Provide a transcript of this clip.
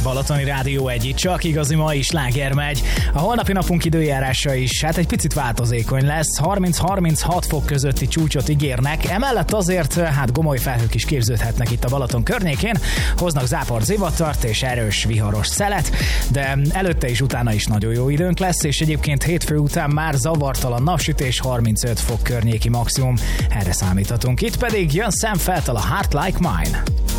Balatoni Rádió 1, csak igazi mai sláger megy. A holnapi napunk időjárása is hát egy picit változékony lesz, 30-36 fok közötti csúcsot ígérnek, emellett azért hát gomoly felhők is képződhetnek itt a Balaton környékén, hoznak záport, zivatart és erős viharos szelet, de előtte és utána is nagyon jó időnk lesz, és egyébként hétfő után már zavartalan napsütés, 35 fok környéki maximum, erre számíthatunk. Itt pedig jön Sam Felttel, a Heart Like Mine.